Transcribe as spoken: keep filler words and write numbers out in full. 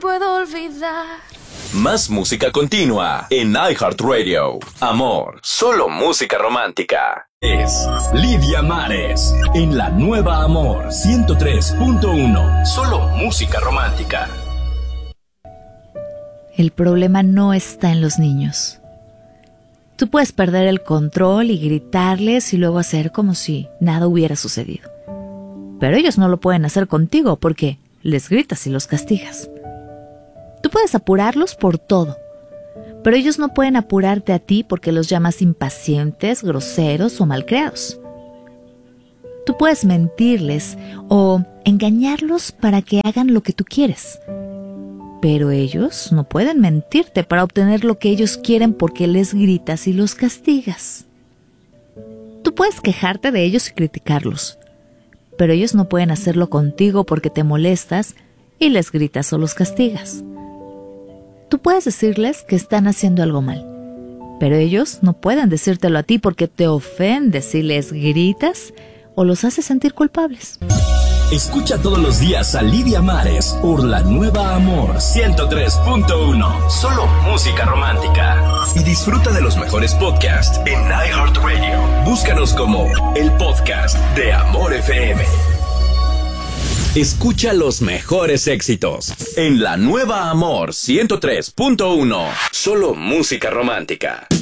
puedo olvidar. Más música continua en iHeartRadio. Amor, solo música romántica. Es Lidia Mares en la nueva Amor ciento tres punto uno. Solo música romántica. El problema no está en los niños. Tú puedes perder el control y gritarles y luego hacer como si nada hubiera sucedido. Pero ellos no lo pueden hacer contigo porque les gritas y los castigas. Tú puedes apurarlos por todo, pero ellos no pueden apurarte a ti porque los llamas impacientes, groseros o malcriados. Tú puedes mentirles o engañarlos para que hagan lo que tú quieres, pero ellos no pueden mentirte para obtener lo que ellos quieren porque les gritas y los castigas. Tú puedes quejarte de ellos y criticarlos, pero ellos no pueden hacerlo contigo porque te molestas y les gritas o los castigas. Tú puedes decirles que están haciendo algo mal, pero ellos no pueden decírtelo a ti porque te ofendes si les gritas o los haces sentir culpables. Escucha todos los días a Lidia Mares por la nueva Amor ciento tres punto uno. Solo música romántica. Y disfruta de los mejores podcasts en iHeartRadio. Búscanos como el podcast de Amor F M. Escucha los mejores éxitos en la nueva Amor ciento tres punto uno. Solo música romántica.